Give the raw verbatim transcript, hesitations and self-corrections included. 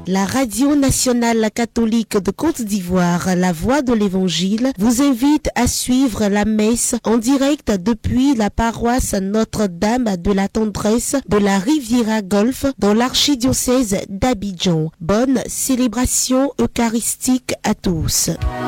La Radio nationale catholique de Côte d'Ivoire, La Voix de l'Évangile, vous invite à suivre la messe en direct depuis la paroisse Notre-Dame de la Tendresse de la Riviera Golfe dans l'archidiocèse d'Abidjan. Bonne célébration eucharistique à tous.